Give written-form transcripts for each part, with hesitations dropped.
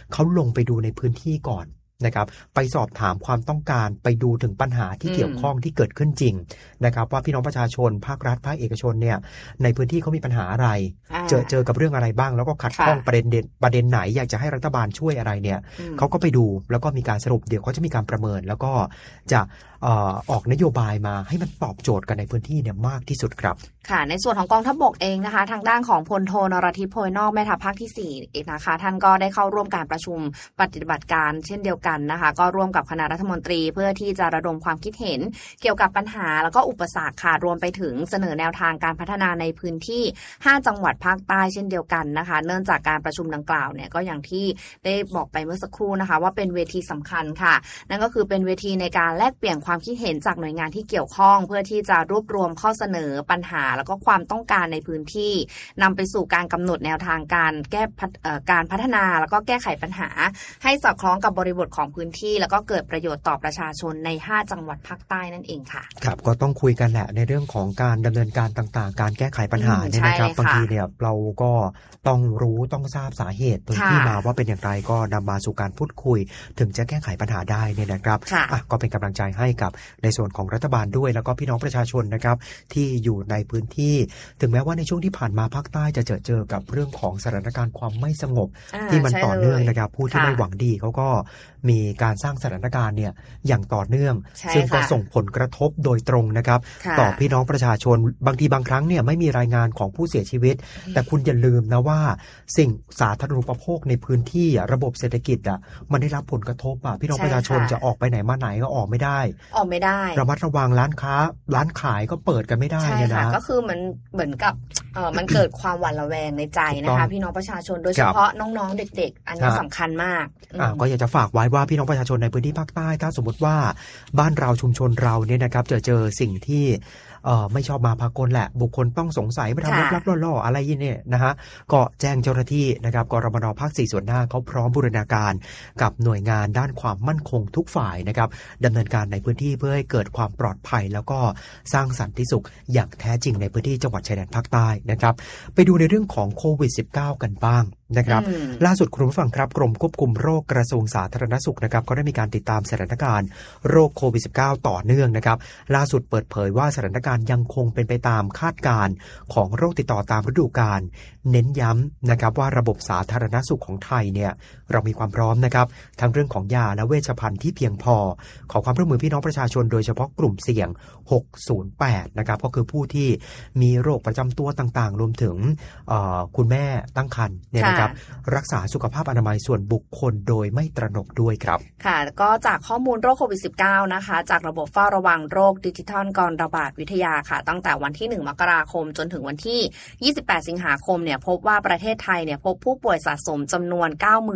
เขาลงไปดูในพื้นที่ก่อนนะครับไปสอบถามความต้องการไปดูถึงปัญหาที่เกี่ยวข้องที่เกิดขึ้นจริงนะครับว่าพี่น้องประชาชนภาครัฐภาคเอกชนเนี่ยในพื้นที่เขามีปัญหาอะไรเจอกับเรื่องอะไรบ้างแล้วก็ขัดข้องประเด็นไหนอยากจะให้รัฐบาลช่วยอะไรเนี่ยเขาก็ไปดูแล้วก็มีการสรุปเดี๋ยวเขาจะมีการประเมินแล้วก็จะออกนโยบายมาให้มันตอบโจทย์กันในพื้นที่เนี่ยมากที่สุดครับค่ะในส่วนของกองทัพบกเองนะคะทางด้านของพลโทนรทิพย์โพยนอกแม่ทัพภาคที่4นะคะท่านก็ได้เข้าร่วมการประชุมปฏิบัติการเช่นเดียวกันนะคะก็ร่วมกับคณะรัฐมนตรีเพื่อที่จะระดมความคิดเห็นเกี่ยวกับปัญหาแล้วก็อุปสรรคค่ะรวมไปถึงเสนอแนวทางการพัฒนาในพื้นที่5จังหวัดภาคใต้เช่นเดียวกันนะคะเนื่องจากการประชุมดังกล่าวเนี่ยก็อย่างที่ได้บอกไปเมื่อสักครู่นะคะว่าเป็นเวทีสำคัญค่ะนั่นก็คือเป็นเวทีในการแลกเปลี่ยนความคิดเห็นจากหน่วยงานที่เกี่ยวข้องเพื่อที่จะรวบรวมข้อเสนอปัญหาแล้วก็ความต้องการในพื้นที่นำไปสู่การกำหนดแนวทางการพัฒนาแล้วก็แก้ไขปัญหาให้สอดคล้องกับบริบทของพื้นที่แล้วก็เกิดประโยชน์ต่อประชาชนใน5จังหวัดภาคใต้นั่นเองค่ะครับก็ต้องคุยกันแหละในเรื่องของการดำเนินการต่างๆการแก้ไขปัญหาเนี่ยนะครับบางทีเนี่ยเราก็ต้องรู้ต้องทราบสาเหตุตรงที่มาว่าเป็นอย่างไรก็นำมาสู่การพูดคุยถึงจะแก้ไขปัญหาได้เนี่ยนะครับก็เป็นกำลังใจให้กับในส่วนของรัฐบาลด้วยแล้วก็พี่น้องประชาชนนะครับที่อยู่ในพื้นที่ถึงแม้ว่าในช่วงที่ผ่านมาภาคใต้จะเจอกับเรื่องของสถานการณ์ความไม่สงบที่มันต่อเนื่องนะครับผู้ที่ไม่หวังดีเขาก็มีการสร้างสถานการณ์เนี่ยอย่างต่อเนื่องซึ่งก็ส่งผลกระทบโดยตรงนะครับต่อพี่น้องประชาชนบางทีบางครั้งเนี่ยไม่มีรายงานของผู้เสียชีวิตแต่คุณอย่าลืมนะว่าสิ่งสาธารณูปโภคในพื้นที่ระบบเศรษฐกิจมันได้รับผลกระทบพี่น้องประชาชนจะออกไปไหนมาไหนก็ออกไม่ได้ระมัดระวังร้านค้าร้านขายก็เปิดกันไม่ได้เนี่ยนะก็คือเหมือนกับมันเกิดความหวาดระแวงในใจนะคะพี่น้องประชาชนโดยเฉพาะน้องๆเด็กๆอันนี้สำคัญมากก็อยากจะฝากไว้ว่าพี่น้องประชาชนในพื้นที่ภาคใต้ถ้าสมมติว่าบ้านเราชุมชนเราเนี่ยนะครับเจอสิ่งที่ไม่ชอบมาพากลแหละบุคคลต้องสงสัยไปทำลับๆล่อๆอะไรเนี่ยนะฮะก็แจ้งเจ้าหน้าที่นะครับกรมน.ภาค4ส่วนหน้าเขาพร้อมบูรณาการกับหน่วยงานด้านความมั่นคงทุกฝ่ายนะครับดำเนินการในพื้นที่เพื่อให้เกิดความปลอดภัยแล้วก็สร้างสันติสุขอย่างแท้จริงในพื้นที่จังหวัดชายแดนภาคใต้นะครับไปดูในเรื่องของโควิด -19 กันบ้างนะครับล่าสุดคุณผู้ฟังครับกรมควบคุมโรคกระทรวงสาธารณสุขนะครับก็ได้มีการติดตามสถานการณ์โรคโควิด -19 ต่อเนื่องนะครับล่าสุดเปิดเผยว่าสถานการณ์ยังคงเป็นไปตามคาดการณ์ของโรคติดต่อตามฤดูกาลเน้นย้ำนะครับว่าระบบสาธารณสุขของไทยเนี่ยเรามีความพร้อมนะครับทั้งเรื่องของยาและเวชภัณฑ์ที่เพียงพอขอความร่วมมือพี่น้องประชาชนโดยเฉพาะกลุ่มเสี่ยง608นะครับก็คือผู้ที่มีโรคประจำตัวต่างๆรวมถึงคุณแม่ตั้งครรภ์เนี่ยนะครับรักษาสุขภาพอนามัยส่วนบุคคลโดยไม่ตระหนกด้วยครับค่ะก็จากข้อมูลโรคโควิด -19 นะคะจากระบบเฝ้าระวังโรคดิจิทัลกรระบาดวิทยาค่ะตั้งแต่วันที่1มกราคมจนถึงวันที่28สิงหาคมเนี่ยพบว่าประเทศไทยเนี่ยพบผู้ป่วยสะสมจำนวน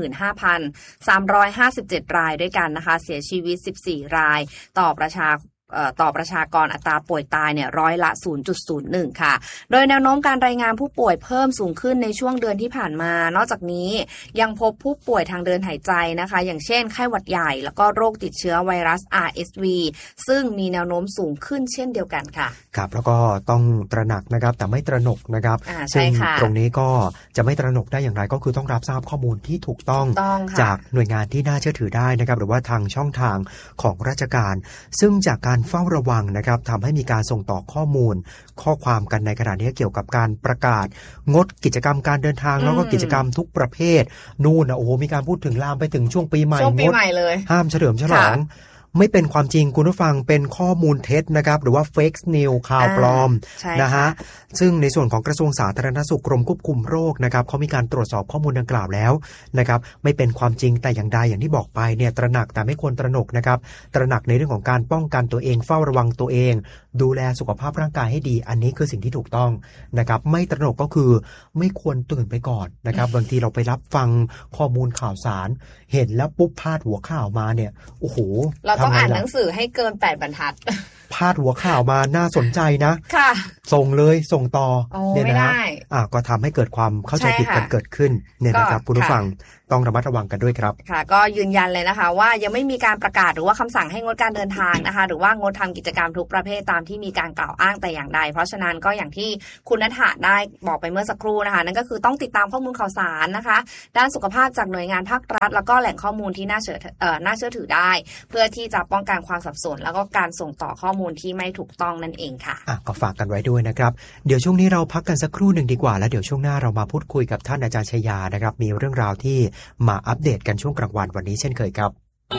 95,357 รายด้วยกันนะคะเสียชีวิต14รายต่อประชากรอัตราป่วยตายเนี่ยร้อยละ 0.01 ค่ะโดยแนวโน้มการรายงานผู้ป่วยเพิ่มสูงขึ้นในช่วงเดือนที่ผ่านมานอกจากนี้ยังพบผู้ป่วยทางเดินหายใจนะคะอย่างเช่นไข้หวัดใหญ่แล้วก็โรคติดเชื้อไวรัส RSV ซึ่งมีแนวโน้มสูงขึ้นเช่นเดียวกันค่ะครับแล้วก็ต้องตระหนักนะครับแต่ไม่ตระหนกนะครับซึ่งตรงนี้ก็จะไม่ตระหนกได้อย่างไรก็คือต้องรับทราบข้อมูลที่ถูกต้องจากหน่วยงานที่น่าเชื่อถือได้นะครับหรือว่าทางช่องทางของราชการซึ่งจากการเฝ้าระวังนะครับทำให้มีการส่งต่อข้อมูลข้อความกันในขณะนี้เกี่ยวกับการประกาศงดกิจกรรมการเดินทางแล้วก็กิจกรรมทุกประเภทนู่นโอ้โหมีการพูดถึงลามไปถึงช่วงปีใหม่งดห้ามเฉลิมฉลองไม่เป็นความจริงคุณผู้ฟังเป็นข้อมูลเท็จนะครับหรือว่า fake news ข่าวปลอมนะฮะซึ่งในส่วนของกระทรวงสาธารณสุขกรมควบคุมโรคนะครับเขามีการตรวจสอบข้อมูลดังกล่าวแล้วนะครับไม่เป็นความจริงแต่อย่างใดอย่างที่บอกไปเนี่ยตระหนักแต่ไม่ควรตระหนกนะครับตระหนักในเรื่องของการป้องกันตัวเองเฝ้าระวังตัวเองดูแลสุขภาพร่างกายให้ดีอันนี้คือสิ่งที่ถูกต้องนะครับไม่ตระหนกก็คือไม่ควรตื่นไปก่อนนะครับบางทีเราไปรับฟังข้อมูลข่าวสารเห็นแล้วปุ๊บพาดหัวข่าวมาเนี่ยโอ้โหเราต้องอ่านหนังสือให้เกิน8บรรทัดพาดหัวข่าวมาน่าสนใจนะค่ะส่งเลยส่งต่อเนี่ยนะก็ทำให้เกิดความเข้าใจผิดกันเกิดขึ้นเนี่ยนะครับคุณผู้ฟังต้องระมัดระวังกันด้วยครับค่ะก็ยืนยันเลยนะคะว่ายังไม่มีการประกาศหรือว่าคำสั่งให้งดการเดินทางนะคะหรือว่างดทำกิจกรรมทุกประเภทตามที่มีการกล่าวอ้างแต่อย่างใดเพราะฉะนั้นก็อย่างที่คุณณัฐได้บอกไปเมื่อสักครู่นะคะนั่นก็คือต้องติดตามข้อมูลข่าวสารนะคะด้านสุขภาพจากหน่วยงานภาครัฐแล้วก็แหล่งข้อมูลที่น่าเชื่อถือได้เพื่อที่จะป้องกันความสับสนแล้วก็การส่งต่อข้อมูลที่ไม่ถูกต้องนั่นเองค่ะก็ฝากกันไว้ด้วยนะครับเดี๋ยวช่วงนี้เราพักกันสักครู่หนึ่งดีกว่าแล้วเดี๋ยวช่วงหน้าเรามาพูดคุยกับท่านอาจารย์ชยานะครับมีเรื่องราวที่มาอัปเดตกันช่วงกลางวันวันนี้เช่นเคยครับ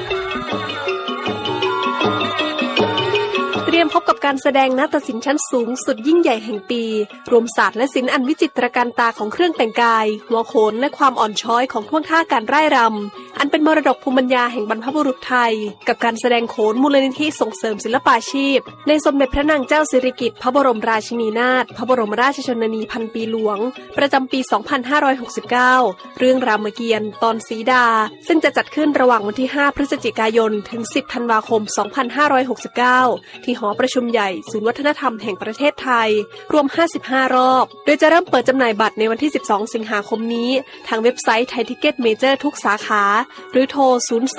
เตรียมพบกับการแสดงนาฏศิลป์ชั้นสูงสุดยิ่งใหญ่แห่งปีรวมศาสตร์และศิลป์อันวิจิตรการตาของเครื่องแต่งกายหัวโขนและความอ่อนช้อยของท่วงท่าการร่ายรำอันเป็นมรดกภูมิปัญญาแห่งบรรพบุรุษไทยกับการแสดงโขนมูลนิธิส่งเสริมศิลปาชีพในสมเด็จพระนางเจ้าสิริกิติ์พระบรมราชินีนาถพระบรมราชชนนีพันปีหลวงประจำปี 2569 เรื่องรามเกียรติ์ตอนสีดาซึ่งจะจัดขึ้นระหว่างวันที่ 5 พฤศจิกายนถึง 10 ธันวาคม 2569 ที่หอประชุมใหญ่ศูนย์วัฒนธรรมแห่งประเทศไทยรวม 55 รอบโดยจะเริ่มเปิดจำหน่ายบัตรในวันที่ 12 สิงหาคมนี้ทางเว็บไซต์ไทยทิกเก็ตเมเจอร์ทุกสาขาหรือโทร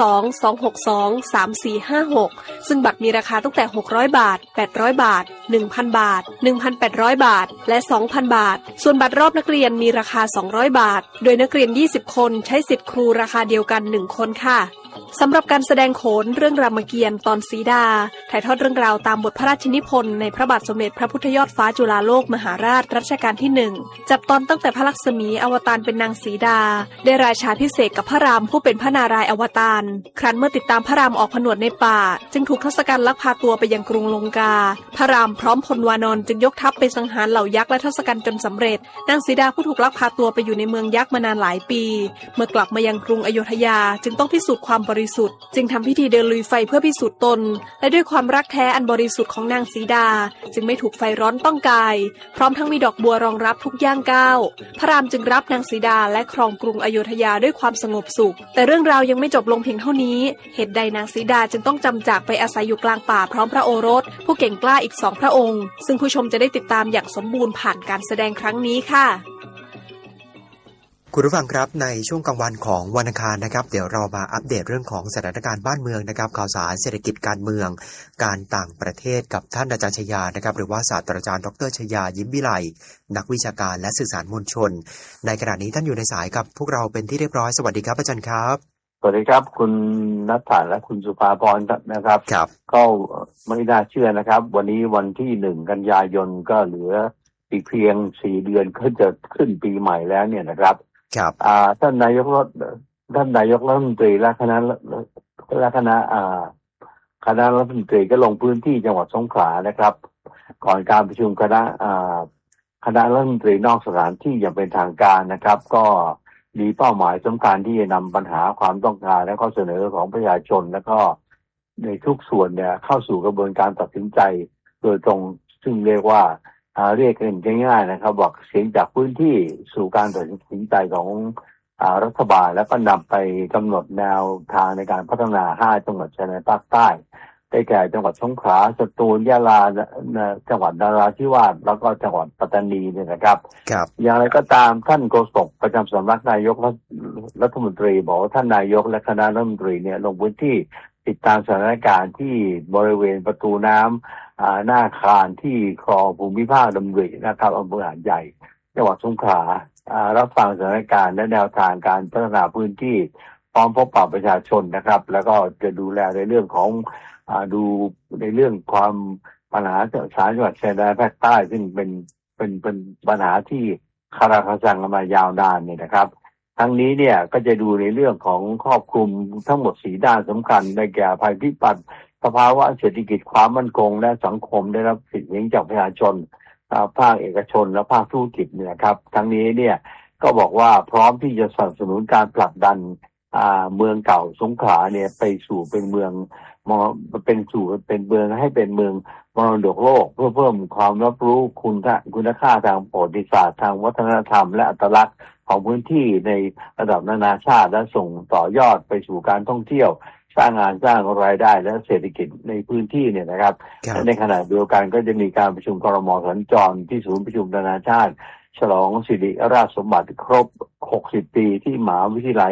02-262-3456 ซึ่งบัตรมีราคาตั้งแต่ 600 บาท 800 บาท 1,000 บาท 1,800 บาท และ 2,000 บาทส่วนบัตรรอบนักเรียนมีราคา 200 บาทโดยนักเรียน 20 คนใช้สิทธิ์ครูราคาเดียวกัน 1 คนค่ะสำหรับการแสดงโขนเรื่องรามเกียรติ์ตอนสีดาถ่ายทอดเรื่องราวตามบทพระราชนิพนธ์ในพระบาทสมเด็จพระพุทธยอดฟ้าจุฬาโลกมหาราชรัชกาลที่ 1จับตอนตั้งแต่พระลักษมีอวตารเป็นนางสีดาได้ราชาภิเษกกับพระรามผู้เป็นพระนารายณ์อวตารครั้นเมื่อติดตามพระรามออกผนวดในป่าจึงถูกทศกัณฐ์ลักพาตัวไปยังกรุงลงกาพระรามพร้อมพลวานรจึงยกทัพไปสังหารเหล่ายักษ์และทศกัณฐ์จนสำเร็จนางสีดาผู้ถูกลักพาตัวไปอยู่ในเมืองยักษ์มานานหลายปีเมื่อกลับมายังกรุงอโยธยาจึงต้องพิสูจน์ความบริสุทธิ์จึงทำพิธีเดินลุยไฟเพื่อพิสูจน์ตนและด้วยความรักแท้อันบริสุทธิ์ของนางสีดาจึงไม่ถูกไฟร้อนต้องกายพร้อมทั้งมีดอกบัวรองรับทุกย่างก้าวพระรามจึงรับนางสีดาและครองกรุงอโยธยาด้วยความสงบสุขแต่เรื่องราวยังไม่จบลงเพียงเท่านี้เหตุใดนางสีดาจึงต้องจำจากไปอาศัยอยู่กลางป่าพร้อมพระโอรสผู้เก่งกล้าอีก2พระองค์ซึ่งผู้ชมจะได้ติดตามอย่างสมบูรณ์ผ่านการแสดงครั้งนี้ค่ะคุณผู้ฟังครับในช่วงกลางวันของวันอังคารนะครับเดี๋ยวเรามาอัปเดตเรื่องของสถานการณ์บ้านเมืองนะครับข่าวสารเศรษฐกิจการเมืองการต่างประเทศกับท่านอาจารย์ชยานะครับหรือว่าศาสตราจารย์ดร.ชยายิ้มวิไลนักวิชาการและสื่อสารมวลชนในขณะนี้ท่านอยู่ในสายกับพวกเราเป็นที่เรียบร้อยสวัสดีครับอาจารย์ครับสวัสดีครับคุณณัฐและคุณสุภาพรนะครับครับก็ไม่น่าเชื่อนะครับวันนี้วันที่1 กันยายนก็เหลืออีกเพียง4 เดือนก็จะขึ้นปีใหม่แล้วเนี่ยนะครับครับท่านนายกรัฐมนตรีและคณะรัฐมนตรีก็ลงพื้นที่จังหวัดสงขลานะครับก่อนการประชุมคณะรัฐมนตรีนอกสถานที่อย่างเป็นทางการนะครับก็มีเป้าหมายสำคัญที่จะนำปัญหาความต้องการและข้อเสนอของประชาชนและก็ในทุกส่วนเนี่ยเข้าสู่กระบวนการตัดสินใจโดยตรงซึ่งเรียกว่าเรียกกันง่ายๆนะครับบอกเสียงจากพื้นที่สู่การตัดสินใจของรัฐบาลแล้วก็นำไปกำหนดแนวทางในการพัฒนา5 จังหวัดชายแดนภาคใต้ได้แก่จังหวัดสงขลาสตูลยะลาจังหวัดนราธิวาสแล้วก็จังหวัดปัตตานีเนี่ยนะครับอย่างไรก็ตามท่านโฆษกประจำสำนักนายกรัฐมนตรีบอกว่าท่านนายกและคณะรัฐมนตรีเนี่ยลงพื้นที่ติดตามสถานการณ์ที่บริเวณประตูน้ำหน้าคารที่คลองภูมิภาคดำรินะครับอำเภอหาดใหญ่จังหวัดสงขลารับฟังสถานการณ์และแนวทางการพัฒนาพื้นที่พร้อมพบปะประชาชนนะครับแล้วก็จะดูแลในเรื่องของดูในเรื่องความปัญหา3 จังหวัดชายแดนภาคใต้ซึ่งเป็นปัญหาที่คาราคาซังมายาวนานเนี่ยนะครับทั้งนี้เนี่ยก็จะดูในเรื่องของครอบคลุมทั้งหมด4 ด้านสำคัญได้แก่ภัยพิบัติสภาวะเศรษฐกิจความมั่นคงและสังคมได้รับสิทธิจากประชาชนภาคเอกชนและภาคธุรกิจเนี่ยครับทั้งนี้เนี่ยก็บอกว่าพร้อมที่จะสนับสนุนการผลักดันเมืองเก่าสงขลาเนี่ยไปสู่เป็นเมืองเป็นเมืองให้เป็นเมืองมรดกโลกเพื่อเพิ่มความรับรู้คุณค่าทางประวัติศาสตร์ทางวัฒนธรรมและอัตลักษณ์ของพื้นที่ในระดับนานาชาติและส่งต่อยอดไปสู่การท่องเที่ยวสร้างงานสร้างรายได้และเศรษฐกิจในพื้นที่เนี่ยนะครับในขณะเดียวกันก็จะมีการประชุมครม.สัญจรที่ศูนย์ประชุมนานาชาติฉลองสิริราชสมบัติครบ60 ปีที่มหาวิทยาลัย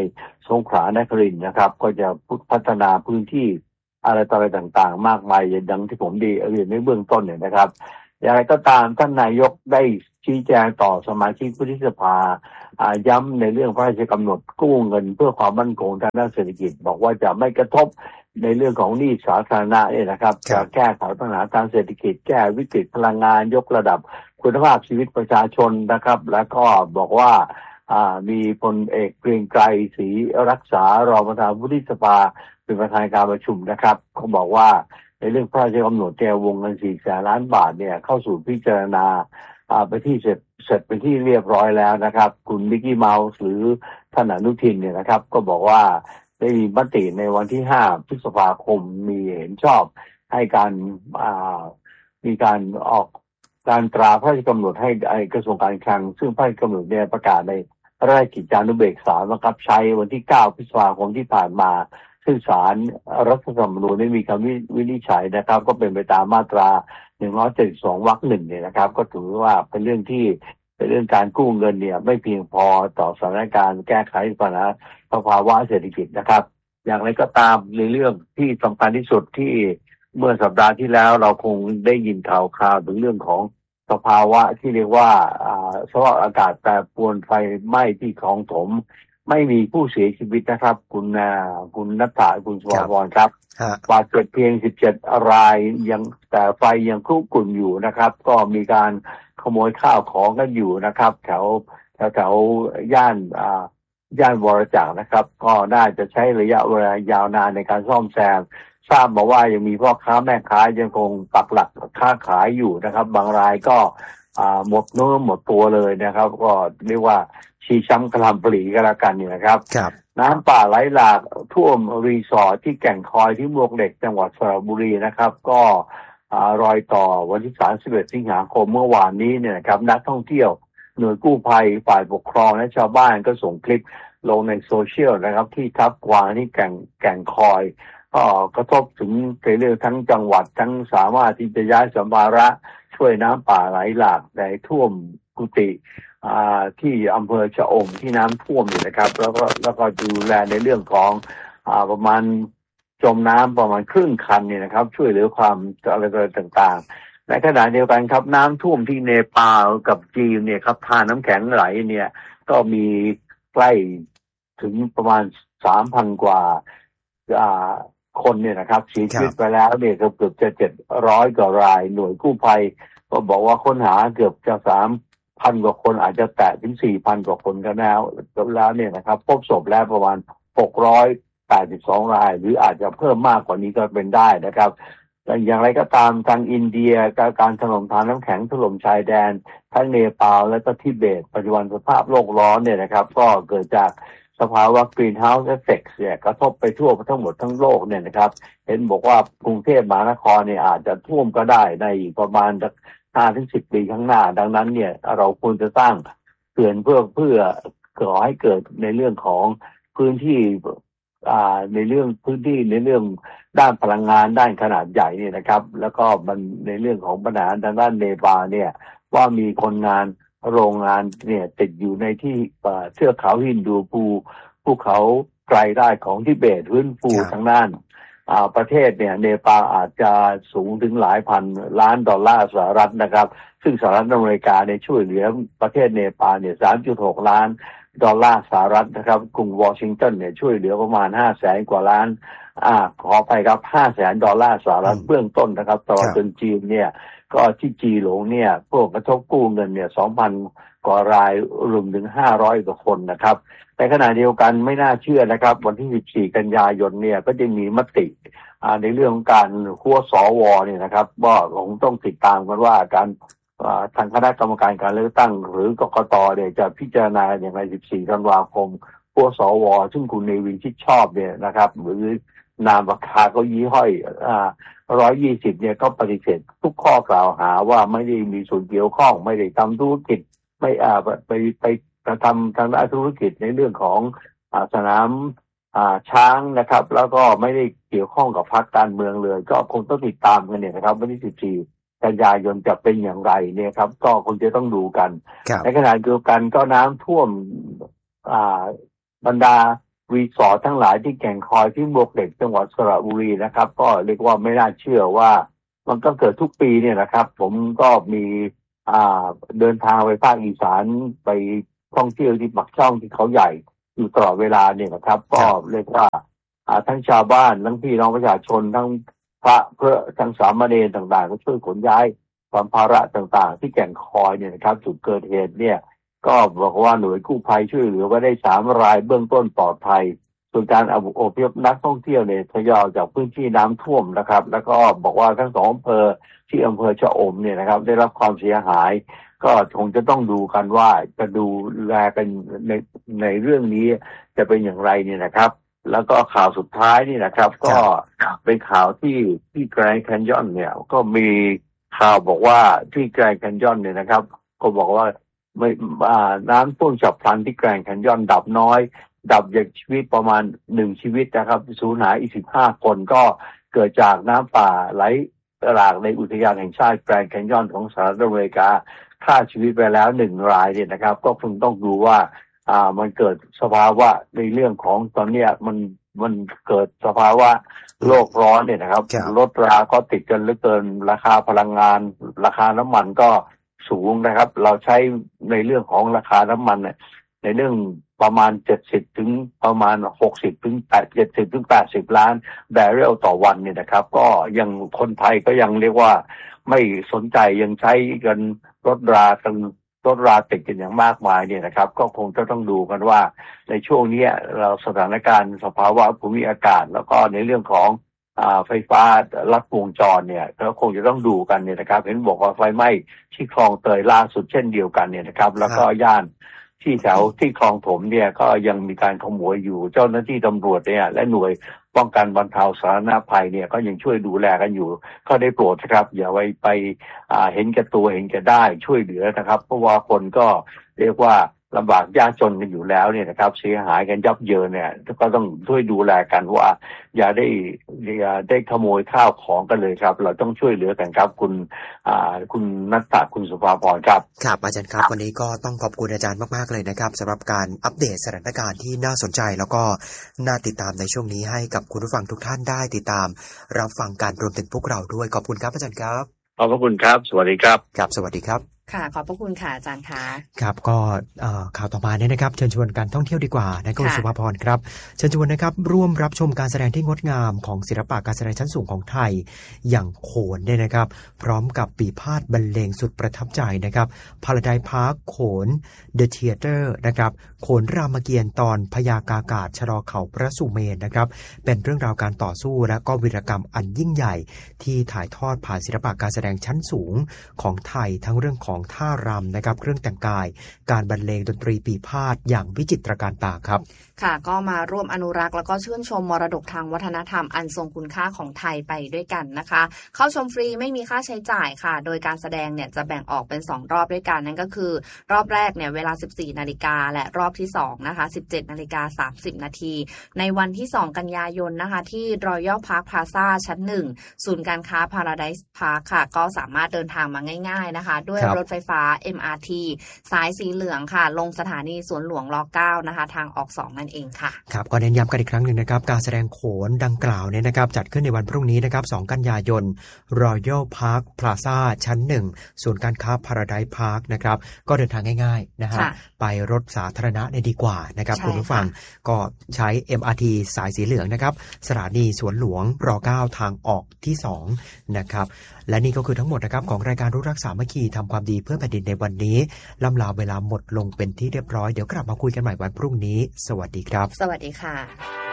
สงขลานครินทร์นะครับก็จะพัฒนาพื้นที่อะไรต่างๆมากมายอย่างดังที่ผมได้เรียนในเบื้องต้นเนี่ยนะครับอย่างไรก็ตามท่านนายกได้ชี้แจงต่อสมาชิกวุฒิสภาย้ำในเรื่องพระราชกำหนดกู้เงินเพื่อความมั่นคงทางด้านเศรษฐกิจบอกว่าจะไม่กระทบในเรื่องของหนี้สาธารณะเนี่ยนะครับจะแก้ไขปัญหาทางเศรษฐกิจแก้วิกฤตพลังงานยกระดับคุณภาพชีวิตประชาชนนะครับแล้วก็บอกว่ามีพลเอกเกรียงไกรศรีรักษารองประธานวุฒิสภาเป็นประธานการประชุมนะครับเขาบอกว่าในเรื่องพระราชกำหนดวงเงิน400,000 ล้านบาทเนี่ยเข้าสู่พิจารณาไปที่เสร็จเป็นที่เรียบร้อยแล้วนะครับคุณมิกกี้เมาส์หรือท่านอนุทินเนี่ยนะครับก็บอกว่าได้มีมติในวันที่5 พฤษภาคมมีเห็นชอบให้การมีการออกการตราพระราชกำหนดให้กระทรวงการคลังซึ่งพระราชกำหนดเนี่ยประกาศในราชกิจจานุเบกษาบังคับใช้วันที่9 พฤษภาคมที่ผ่านมาซึ่งศาลรัฐธรรมนูญได้มีคำวินิจฉัยนะครับก็เป็นไปตามมาตรา172 วรรค 1เนี่ยนะครับก็ถือว่าเป็นเรื่องที่เป็นเรื่องการกู้เงินเนี่ยไม่เพียงพอต่อสถานการณ์แก้ไขปัญหาภาวะเศรษฐกิจนะครับอย่างไรก็ตามในเรื่องที่สำคัญที่สุดที่เมื่อสัปดาห์ที่แล้วเราคงได้ยินข่าวถึงเรื่องของสภาวะที่เรียกว่าสภาพอากาศแปรปรวนไฟไหม้ที่คลองถมไม่มีผู้เสียชีวิตนะครับคุณณัฐาคุณสวรรณครับบาดเจ็บเพียง17 รายยังแต่ไฟยังคุกรุ่นอยู่นะครับก็มีการขโมยข้าวของกันอยู่นะครับแถวย่านวรจักรนะครับก็น่าจะใช้ระยะเวลายาวนานในการซ่อมแซมทราบมาว่ายังมีพ่อค้าแม่ค้ายังคงปักหลักค้าขายอยู่นะครับบางรายก็หมดเนื้อหมดตัวเลยนะครับก็เรียกว่าชีช้ำกระลำปลีก็แล้วกันนี่นะครับน้ำป่าไหลหลากท่วมรีสอร์ทที่แก่งคอยที่มวกเหล็กจังหวัดสระบุรีนะครับก็รอยต่อวันที่31 สิงหาคมเมื่อวานนี้เนี่ยนะครับนักท่องเที่ยวหน่วยกู้ภัยฝ่ายปกครองและชาวบ้านก็ส่งคลิปลงในโซเชียลนะครับที่ทับกวางที่แก่งคอยก็กระทบถึงในเรื่องทั้งจังหวัดทั้งสามารถที่จะย้ายสัมภาระช่วยน้ำป่าไหลหลากในท่วมกุฏิที่อำเภอชะอมที่น้ำท่วมอยู่นะครับแล้วก็ดูแลในเรื่องของประมาณจมน้ำประมาณครึ่งคันเนี่ยนะครับช่วยเหลือความอะไรต่างๆในขณะเดียวกันครับน้ำท่วมที่เนปาลกับจีนเนี่ยครับทานน้ำแข็งไหลเนี่ยก็มีใกล้ถึงประมาณ 3,000 กว่าคนเนี่ยนะครับเสียชีวิตไปแล้วเนี่ยเกือบจะ700 กว่ารายหน่วยกู้ภัยก็บอกว่าค้นหาเกือบจะ 3,000 กว่าคนอาจจะแตะถึง 4,000 กว่าคนกันแล้วเนี่ยนะครับพบศพแล้วประมาณ682 รายหรืออาจจะเพิ่มมากกว่านี้ก็เป็นได้นะครับอย่างไรก็ตามทางอินเดียการถล่มทานน้ำแข็งถล่มชายแดนทั้งเนปาลและก็ทิเบตปัจจุบันสภาพโลกร้อนเนี่ยนะครับก็เกิดจากสภาวะ Greenhouse Effect เนี่ยกระทบไปทั่วทั้งหมดทั้งโลกเนี่ยนะครับเห็นบอกว่ากรุงเทพมหานครเนี่ยอาจจะท่วมก็ได้ในประมาณ5-10 ปีข้างหน้าดังนั้นเนี่ยเราควรจะสร้างเขื่อนเพื่อก่อให้เกิดในเรื่องของพื้นที่ในเรื่องพื้นที่ในเรื่องด้านพลังงานด้านขนาดใหญ่เนี่ยนะครับแล้วก็มันในเรื่องของปัญหาทางด้านเนปาลเนี่ยว่ามีคนงานโรงงานเนี่ยติดอยู่ในที่เทือกเขาหินดูภูเขาไกลได้ของทิเบตพื้นฟูทางด้านประเทศเนี่ยเนปาลอาจจะสูงถึงหลายพันล้านดอลลาร์สหรัฐนะครับซึ่งสหรัฐอเมริกาเนี่ยช่วยเหลือประเทศเนปาลเนี่ย 3.6 ล้านดอลลาร์สหรัฐนะครับกรุงวอชิงตันเนี่ยช่วยเหลือประมาณ 500,000 กว่าล้านขอไปครับ 500,000 ดอลลาร์สหรัฐเบื้องต้นนะครับตลอดจนจีนเนี่ยก็ที่จีหลงเนี่ยพวกกระทบกู้เงินเนี่ย 2,000 กว่ารายรวมถึง500 กว่าคนนะครับในขณะเดียวกันไม่น่าเชื่อนะครับวันที่14 กันยายนเนี่ยก็จะมีมติในเรื่องของการคั่วสวเนี่ยนะครับว่าคงต้องติดตามกันว่าการทางคณะกรรมการการเลือกตั้งหรือกกตเนี่ยจะพิจารณาอย่างไร14 ธันวาคมคั่วสวซึ่งคุณเนวินชิดชอบเนี่ยนะครับหรือนามปากกาก็ยี่ห้อย120เนี่ยก็ปฏิเสธทุกข้อกล่าวหาว่าไม่ได้มีส่วนเกี่ยวข้องไม่ได้ทำธุรกิจไม่ไปกระทำทางด้านธุรกิจในเรื่องของสนามช้างนะครับแล้วก็ไม่ได้เกี่ยวข้องกับพรรคการเมืองเลยก็คงต้องติดตามกันเนี่ยนะครับวันที่14 กันยายนจะเป็นอย่างไรเนี่ยครับก็คงจะต้องดูกันในขณะเดียวกันก็น้ำท่วมบรรดารีสอร์ททั้งหลายที่แก่งคอยที่บวกเหล็กจังหวัดสระบุรีนะครับก็เรียกว่าไม่น่าเชื่อว่ามันก็เกิดทุกปีเนี่ยนะครับผมก็มีเดินทางไปภาคอีสานไปท่องเที่ยวที่ปักช่องที่เขาใหญ่อยู่ตลอดเวลาเนี่ยนะครับก็เรียกว่าทั้งชาวบ้านทั้งพี่น้องประชาชนทั้งพระเพื่อทั้งสามเณรต่างๆก็ช่วยขนย้ายสัมภาระต่างๆที่แก่งคอยเนี่ยนะครับจุดเกิดเหตุเนี่ยก็บอกว่าหน่วยกู้ภัยช่วยเหลือไว้ได้3 รายเบื้องต้นปลอดภัยส่วนการอพยพนักท่องเที่ยวเนี่ยทยอยจากพื้นที่น้ำท่วมนะครับแล้วก็บอกว่าทั้ง2 อำเภอที่อำเภอชะอมเนี่ยนะครับได้รับความเสียหายก็คงจะต้องดูกันว่าจะดูแลกันในเรื่องนี้จะเป็นอย่างไรเนี่ยนะครับแล้วก็ข่าวสุดท้ายนี่นะครับก็เป็นข่าวที่แกรนด์แคนยอนเนี่ยก็มีข่าวบอกว่าที่แกรนด์แคนยอนเนี่ยนะครับก็บอกว่าน้ำท่วมฉับพลันที่แกรนด์แคนยอนดับน้อยดับจากชีวิตประมาณ1 ชีวิตนะครับสูญหายอีก15 คนก็เกิดจากน้ำป่าไหลหลากในอุทยานแห่งชาติแกรนด์แคนยอนของสหรัฐอเมริกาฆ่าชีวิตไปแล้ว1 รายเนี่ยนะครับก็คงต้องดูว่ามันเกิดสภาวะในเรื่องของตอนเนี้ยมันเกิดสภาวะโลกร้อนเนี่ยนะครับรถราก็ติดกันเหลือเกินราคาพลังงานราคาน้ำมันก็สูงนะครับเราใช้ในเรื่องของราคาน้ำมันเนี่ยในเรื่องประมาณ70ถึงประมาณ60ถึง70ถึง80 ล้านแบเรลต่อวันเนี่ยนะครับก็ยังคนไทยก็ยังเรียกว่าไม่สนใจยังใช้กันรถราติดกันอย่างมากมายเนี่ยนะครับก็คงจะต้องดูกันว่าในช่วงนี้เราสถานการณ์สภาวะภูมิอากาศแล้วก็ในเรื่องของไฟฟ้าลัดวงจรเนี่ยก็คงจะต้องดูกันเนี่ยนะครับเห็นบอกว่าไฟไหม้ที่คลองเตยล่าสุดเช่นเดียวกันเนี่ยนะครับแล้วก็ย่านที่แถวที่คลองถมเนี่ยก็ยังมีการขโมยอยู่เจ้าหน้าที่ตำรวจเนี่ยและหน่วยป้องกันบรรเทาสาธารณภัยเนี่ยก็ยังช่วยดูแลกันอยู่ก็ได้โปรดนะครับอย่าไปเห็นแก่ตัวเห็นแก่ได้ช่วยเหลือนะครับเพราะว่าคนก็เรียกว่าลำบากยากจนกันอยู่แล้วเนี่ยนะครับเสียหายกันยับเยินเนี่ยก็ต้องช่วยดูแลกันว่าอย่าได้ขโมยข้าวของกันเลยครับเราต้องช่วยเหลือกันครับคุณนัทธาคุณสุภาพรครับครับอาจารย์ครับวันนี้ก็ต้องขอบคุณอาจารย์มากๆเลยนะครับสำหรับการอัปเดตสถานการณ์ที่น่าสนใจแล้วก็น่าติดตามในช่วงนี้ให้กับคุณผู้ฟังทุกท่านได้ติดตามรับฟังการรวมถึงพวกเราด้วยขอบคุณครับอาจารย์ครับขอบคุณครับสวัสดีครับครับสวัสดีครับค่ะขอบพระคุณค่ะอาจารย์คะครับก็ข่าวต่อมาเนี่ยนะครับเชิญชวนการท่องเที่ยวดีกว่านะคุณสุภาพรครับเชิญชวนนะครับร่วมรับชมการแสดงที่งดงามของศิลปะการแสดงชั้นสูงของไทยอย่างโขนเนี่ยนะครับพร้อมกับปีพาทย์บรรเลงสุดประทับใจนะครับ Paradise Park โขน The Theater นะครับโขนรามเกียรติ์ตอนพญากากาศชะลอเขาพระสุเมรุนะครับเป็นเรื่องราวการต่อสู้และก็วีรกรรมอันยิ่งใหญ่ที่ถ่ายทอดผ่านศิลปะการแสดงชั้นสูงของไทยทั้งเรื่องของท่ารำนะครับเครื่องแต่งกายการบรรเลงดนตรีปีพาทย์อย่างวิจิตรการตาครับค่ะก็มาร่วมอนุรักษ์แล้วก็ชื่นชมมรดกทางวัฒนธรรมอันทรงคุณค่าของไทยไปด้วยกันนะคะเข้าชมฟรีไม่มีค่าใช้จ่ายค่ะโดยการแสดงเนี่ยจะแบ่งออกเป็น2 รอบด้วยกันนั่นก็คือรอบแรกเนี่ยเวลา 14 นาฬิกาและรอบที่2นะคะ 17 นาฬิกา 30 นาทีในวันที่2 กันยายนนะคะที่ Royal Park Plaza ชั้น 1 ศูนย์การค้า Paradise Park ค่ะก็สามารถเดินทางมาง่ายๆนะคะด้วยรถไฟฟ้า MRT สายสีเหลืองค่ะลงสถานีสวนหลวงร9นะคะทางออก2นั่นเองค่ะครับก็เน้นย้ำกันอีกครั้งหนึ่งนะครับการแสดงโขนดังกล่าวเนี่ยนะครับจัดขึ้นในวันพรุ่งนี้นะครับ2 กันยายน Royal Park Plaza ชั้น 1 ศูนย์การค้า Paradise Park นะครับก็เดินทางง่ายๆนะฮะไปรถสาธารณะดีกว่านะครับคุณผู้ฟังก็ใช้ MRT สายสีเหลืองนะครับสถานีสวนหลวงร9ทางออกที่2นะครับและนี่ก็คือทั้งหมดนะครับของรายการรู้รักสามัคคีทำความดีเพื่อแผ่นดินในวันนี้ล่ำลาเวลาหมดลงเป็นที่เรียบร้อยเดี๋ยวกลับมาคุยกันใหม่วันพรุ่งนี้สวัสดีครับสวัสดีค่ะ